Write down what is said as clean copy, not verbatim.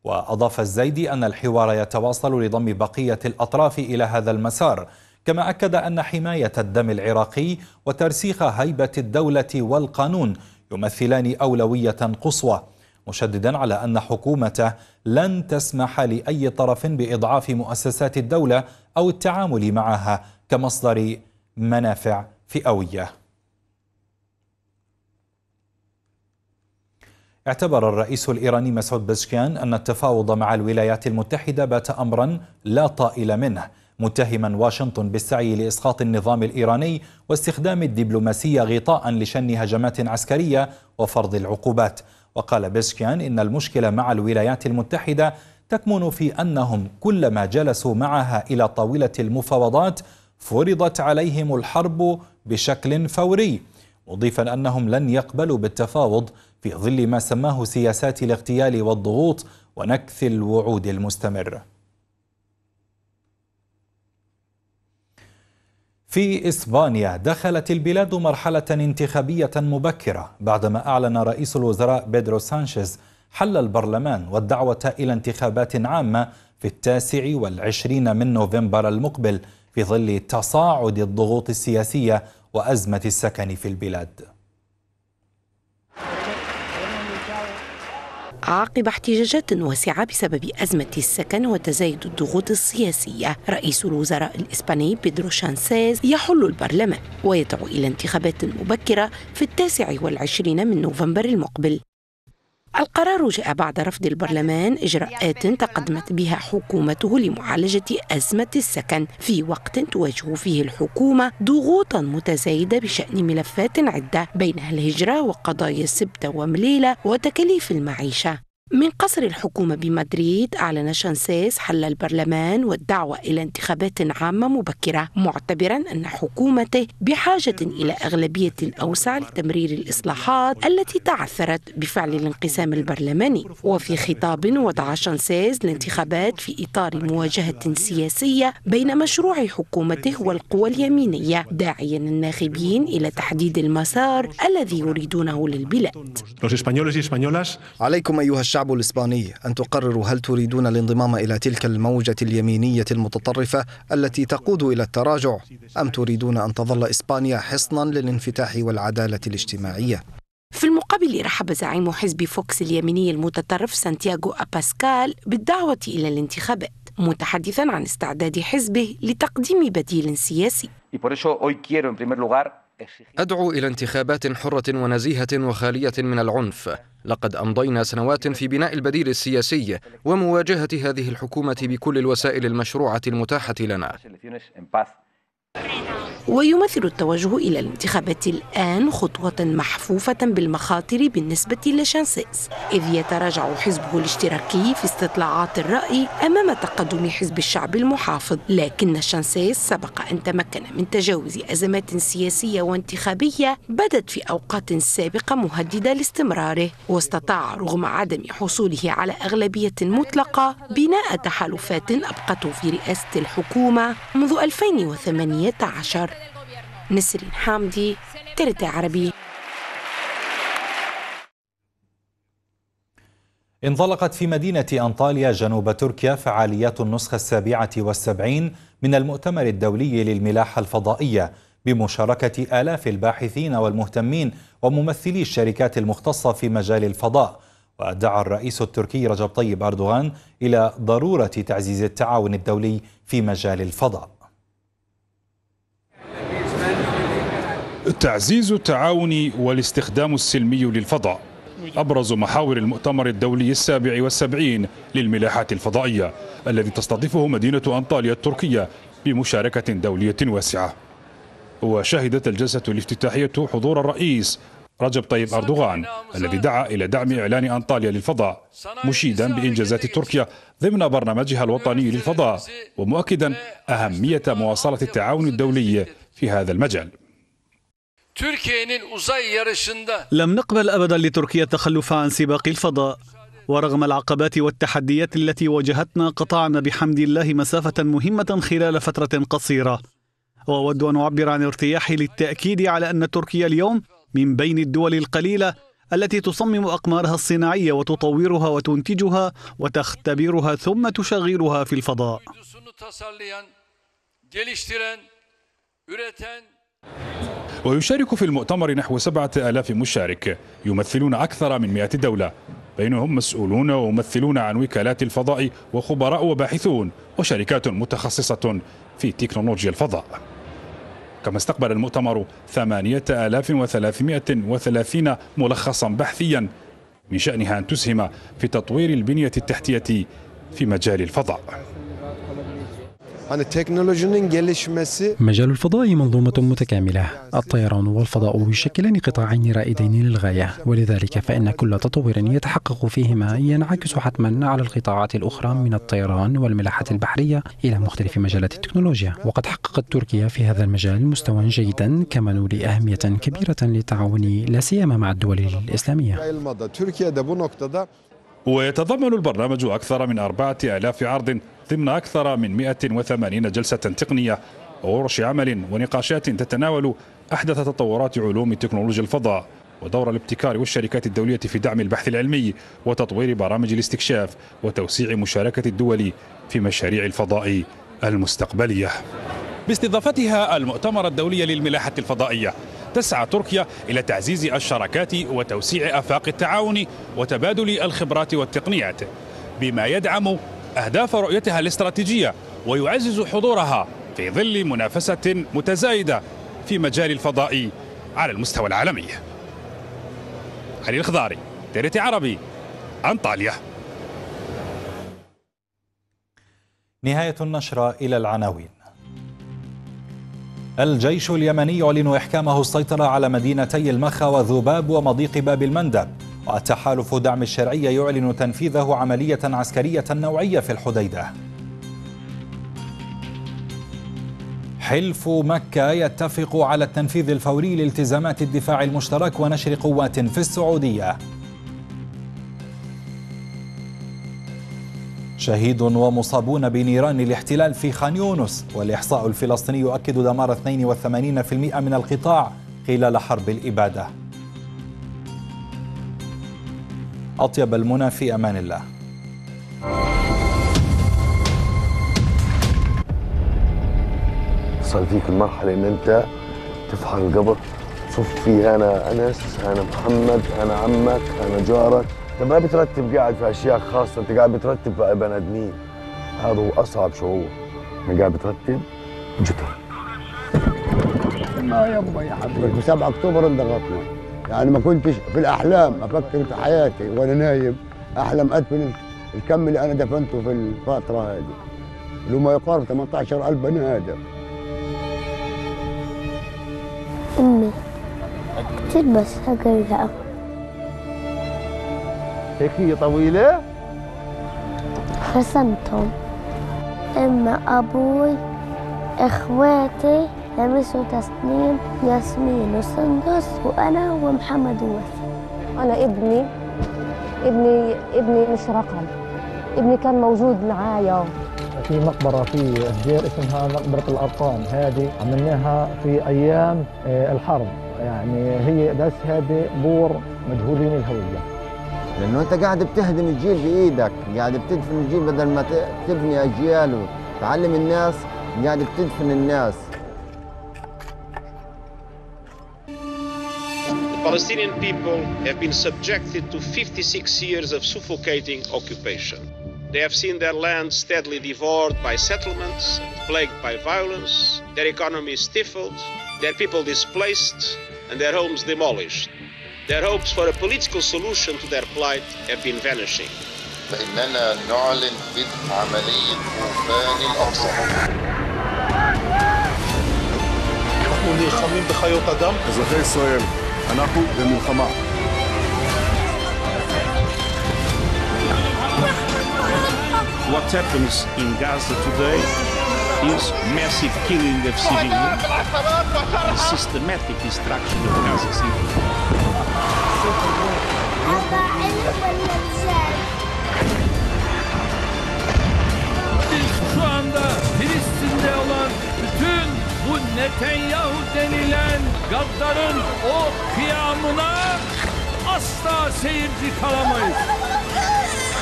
وأضاف الزايدي أن الحوار يتواصل لضم بقية الأطراف إلى هذا المسار، كما أكد أن حماية الدم العراقي وترسيخ هيبة الدولة والقانون يمثلان أولوية قصوى، مشددا على أن حكومته لن تسمح لأي طرف بإضعاف مؤسسات الدولة أو التعامل معها كمصدر منافع فئوية. اعتبر الرئيس الإيراني مسعود بزشكيان أن التفاوض مع الولايات المتحدة بات أمرا لا طائل منه، متهما واشنطن بالسعي لإسقاط النظام الإيراني واستخدام الدبلوماسية غطاء لشن هجمات عسكرية وفرض العقوبات. وقال بزشكيان إن المشكلة مع الولايات المتحدة تكمن في أنهم كلما جلسوا معها إلى طاولة المفاوضات فرضت عليهم الحرب بشكل فوري، مضيفا أنهم لن يقبلوا بالتفاوض في ظل ما سماه سياسات الاغتيال والضغوط ونكث الوعود المستمر. في إسبانيا دخلت البلاد مرحلة انتخابية مبكرة بعدما أعلن رئيس الوزراء بيدرو سانشيز حل البرلمان والدعوة إلى انتخابات عامة في 29 من نوفمبر المقبل في ظل تصاعد الضغوط السياسية وأزمة السكن في البلاد. عقب احتجاجات واسعة بسبب أزمة السكن وتزايد الضغوط السياسية، رئيس الوزراء الإسباني بيدرو سانشيز يحل البرلمان ويدعو إلى انتخابات مبكرة في 29 من نوفمبر المقبل. القرار جاء بعد رفض البرلمان إجراءات تقدمت بها حكومته لمعالجة أزمة السكن في وقت تواجه فيه الحكومة ضغوطا متزايدة بشأن ملفات عدة بينها الهجرة وقضايا السبتة ومليلة وتكاليف المعيشة. من قصر الحكومة بمدريد أعلن سانشيز حل البرلمان والدعوة إلى انتخابات عامة مبكرة، معتبرا أن حكومته بحاجة إلى أغلبية أوسع لتمرير الإصلاحات التي تعثرت بفعل الانقسام البرلماني. وفي خطاب وضع سانشيز الانتخابات في إطار مواجهة سياسية بين مشروع حكومته والقوى اليمينية، داعيا الناخبين إلى تحديد المسار الذي يريدونه للبلاد. عليكم أيها الشعب الإسباني أن تقرروا هل تريدون الانضمام إلى تلك الموجة اليمينية المتطرفة التي تقود إلى التراجع، أم تريدون أن تظل إسبانيا حصنا للانفتاح والعدالة الاجتماعية؟ في المقابل رحب زعيم حزب فوكس اليميني المتطرف سانتياغو أباسكال بالدعوة إلى الانتخابات، متحدثا عن استعداد حزبه لتقديم بديل سياسي. أدعو إلى انتخابات حرة ونزيهة وخالية من العنف. لقد أمضينا سنوات في بناء البديل السياسي ومواجهة هذه الحكومة بكل الوسائل المشروعة المتاحة لنا. ويمثل التوجه إلى الانتخابات الآن خطوة محفوفة بالمخاطر بالنسبة لسانشيز، إذ يتراجع حزبه الاشتراكي في استطلاعات الرأي أمام تقدم حزب الشعب المحافظ. لكن سانشيز سبق أن تمكن من تجاوز أزمات سياسية وانتخابية بدت في أوقات سابقة مهددة لاستمراره، واستطاع رغم عدم حصوله على أغلبية مطلقة بناء تحالفات أبقته في رئاسة الحكومة منذ 2018. نسرين حامدي، ترتي عربي. انطلقت في مدينة أنطاليا جنوب تركيا فعاليات النسخة 77 من المؤتمر الدولي للملاحة الفضائية بمشاركة آلاف الباحثين والمهتمين وممثلي الشركات المختصة في مجال الفضاء. ودعا الرئيس التركي رجب طيب أردوغان إلى ضرورة تعزيز التعاون الدولي في مجال الفضاء. تعزيز التعاون والاستخدام السلمي للفضاء أبرز محاور المؤتمر الدولي 77 للملاحة الفضائية الذي تستضيفه مدينة أنطاليا التركية بمشاركة دولية واسعة. وشهدت الجلسة الافتتاحية حضور الرئيس رجب طيب أردوغان الذي دعا إلى دعم إعلان أنطاليا للفضاء، مشيدا بإنجازات تركيا ضمن برنامجها الوطني للفضاء، ومؤكدا أهمية مواصلة التعاون الدولي في هذا المجال. لم نقبل أبدا لتركيا التخلف عن سباق الفضاء، ورغم العقبات والتحديات التي واجهتنا قطعنا بحمد الله مسافة مهمة خلال فترة قصيرة. وأود أن أعبر عن ارتياحي للتأكيد على أن تركيا اليوم من بين الدول القليلة التي تصمم أقمارها الصناعية وتطورها وتنتجها وتختبرها ثم تشغلها في الفضاء. ويشارك في المؤتمر نحو 7000 مشارك يمثلون أكثر من 100 دولة، بينهم مسؤولون وممثلون عن وكالات الفضاء وخبراء وباحثون وشركات متخصصة في تكنولوجيا الفضاء. كما استقبل المؤتمر 8330 ملخصا بحثيا من شأنها أن تسهم في تطوير البنية التحتية في مجال الفضاء. مجال الفضاء منظومة متكاملة. الطيران والفضاء يشكلان قطاعين رائدين للغاية، ولذلك فإن كل تطور يتحقق فيهما ينعكس حتما على القطاعات الأخرى من الطيران والملاحة البحرية إلى مختلف مجالات التكنولوجيا. وقد حققت تركيا في هذا المجال مستوى جيدا، كما نولي أهمية كبيرة للتعاون لا سيما مع الدول الإسلامية. ويتضمن البرنامج أكثر من 4000 عرض ضمن أكثر من 180 جلسة تقنية وورش عمل ونقاشات تتناول أحدث تطورات علوم تكنولوجيا الفضاء ودور الابتكار والشركات الدولية في دعم البحث العلمي وتطوير برامج الاستكشاف وتوسيع مشاركة الدول في مشاريع الفضاء المستقبلية. باستضافتها المؤتمر الدولي للملاحة الفضائية، تسعى تركيا إلى تعزيز الشراكات وتوسيع آفاق التعاون وتبادل الخبرات والتقنيات بما يدعم أهداف رؤيتها الاستراتيجية ويعزز حضورها في ظل منافسة متزايدة في مجال الفضاء على المستوى العالمي. علي الخضاري، TRT عربي، أنطاليا. نهاية النشرة إلى العناوين. الجيش اليمني يعلن إحكامه السيطرة على مدينتي المخا وذباب ومضيق باب المندب، والتحالف دعم الشرعية يعلن تنفيذه عملية عسكرية نوعية في الحديدة. حلف مكة يتفق على التنفيذ الفوري لالتزامات الدفاع المشترك ونشر قوات في السعودية. شهيد ومصابون بنيران الاحتلال في خان يونس، والإحصاء الفلسطيني يؤكد دمار 82% من القطاع خلال حرب الإبادة. أطيب المنى في أمان الله. وصل فيك المرحلة إن أنت تفحر القبر، صف فيه أنا أنس، أنا محمد، أنا عمك، أنا جارك. أنت ما بترتب قاعد في أشياء خاصة، أنت قاعد بترتب في بني آدمين. هذا هو أصعب شعور، أنا قاعد بترتب جدر. ما يبا يا حبيبي، ب 7 أكتوبر انضغطنا، يعني ما كنتش في الأحلام أفكر في حياتي وأنا نايم أحلم أدفن الكم اللي أنا دفنته في الفترة هذه، اللي ما يقارب 18,000 بني آدم. أمي تلبس هقلها هيك هي طويلة؟ رسمتهم. أما أبوي إخواتي لمسوا تسنيم، ياسمين وسندس، وأنا ومحمد ووفي. أنا ابني مش رقم، ابني كان موجود معايا. في مقبرة في الدير اسمها مقبرة الأرقام، هذه عملناها في أيام الحرب، يعني هي بس هذه بور مجهولين الهوية. لأنه أنت قاعد بتهدم الجيل بإيدك، قاعد بتدفن الجيل بدل ما تبني أجيال وتعلم الناس، قاعد بتدفن الناس. The Palestinian people have been subjected to 56 years of suffocating occupation. They have seen their land steadily devoured by settlements, plagued by violence, their economy stifled, their people displaced, and their homes demolished. Their hopes for a political solution to their plight have been vanishing. فإننا نعلن بدء عملية طوفان الأقصى. אנחנו נלחמים בחיות אדם. אזרחי ישראל, אנחנו במלחמה. What happens in Gaza today is massive killing of civilians and systematic destruction of Gaza City. Şu anda Filistin'de olan bütün bu Netanyahu denilen gaddarın o kıyamına asla seyirci kalamayız.